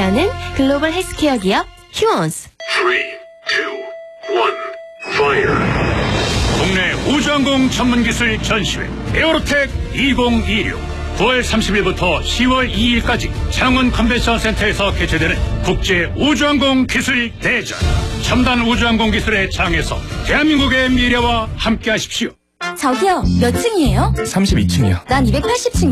함께하는 글로벌 헬스케어 기업 휴원스. 3, 2, 1, fire. 국내 우주항공 전문기술 전시회 에어로텍 2026 9월 30일부터 10월 2일까지 창원 컨벤션 센터에서 개최되는 국제 우주항공 기술 대전. 첨단 우주항공 기술의 장에서 대한민국의 미래와 함께하십시오. 저기요, 몇 층이에요? 32층이요. 난 280층.